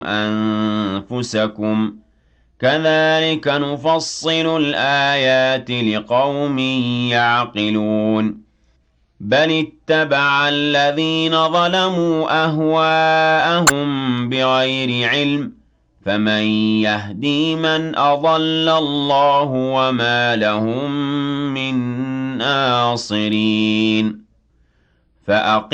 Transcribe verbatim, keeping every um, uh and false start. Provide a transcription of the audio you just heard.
أنفسكم كذلك نفصل الآيات لقوم يعقلون بل اتبع الذين ظلموا أهواءهم بغير علم فمن يهدي من أضل الله وما لهم من ناصرين فأقم